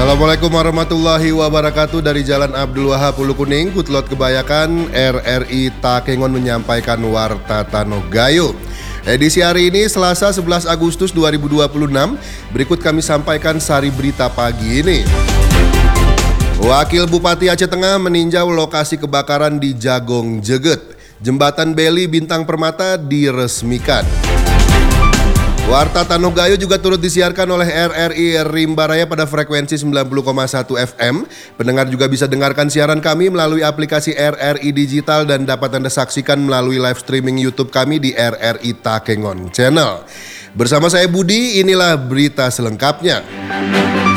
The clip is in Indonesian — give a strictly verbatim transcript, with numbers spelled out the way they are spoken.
Assalamualaikum warahmatullahi wabarakatuh. Dari Jalan Abdul Wahab Ulu Kuning, Kutlot Kebayakan, R R I Takengon menyampaikan Warta Tanoh Gayo. Edisi hari ini Selasa sebelas Agustus dua ribu dua puluh enam. Berikut kami sampaikan sari berita pagi ini. Wakil Bupati Aceh Tengah meninjau lokasi kebakaran di Jagong Jeget. Jembatan Beli Bintang Permata diresmikan. Warta Tanoh Gayo juga turut disiarkan oleh R R I Rimba Raya pada frekuensi sembilan puluh koma satu F M. Pendengar juga bisa dengarkan siaran kami melalui aplikasi R R I Digital dan dapat Anda saksikan melalui live streaming YouTube kami di R R I Takengon Channel. Bersama saya Budi, inilah berita selengkapnya.